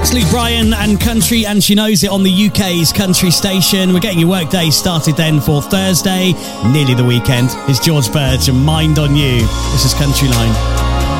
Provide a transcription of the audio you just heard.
That's Luke Bryan and Country and She Knows It on the UK's country station. We're getting your workday started then for Thursday, nearly the weekend. It's George Burge and Mind on You. This is Country Line.